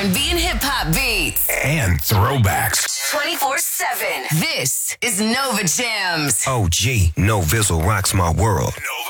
R&B and hip hop beats. And throwbacks. 24/7. This is Nova Jams. OG, No Vizzle rocks my world.